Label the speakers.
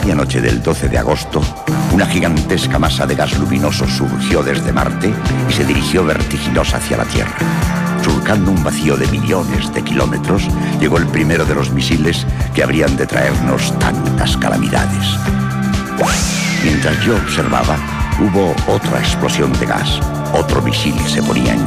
Speaker 1: medianoche del 12 de agosto, una gigantesca masa de gas luminoso surgió desde Marte y se dirigió vertiginosa hacia la Tierra. Surcando un vacío de millones de kilómetros, llegó el primero de los misiles que habrían de traernos tantas calamidades. Mientras yo observaba, hubo otra explosión de gas. Otro misil se ponía en